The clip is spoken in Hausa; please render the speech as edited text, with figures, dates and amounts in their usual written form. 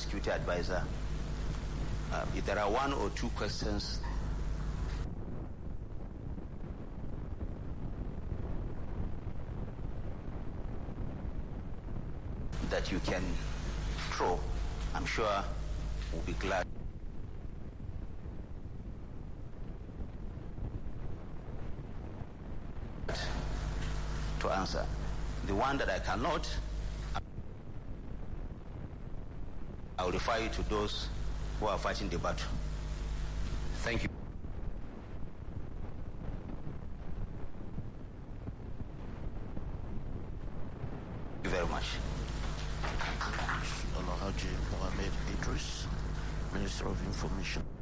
security advisor, if there are one or two questions that you can throw, I'm sure we'll be glad to answer. The one that I cannot, I will refer you to those who are fighting the battle. Thank you. Thank you very much. Alhaji Mohammed Idris, Minister of Information.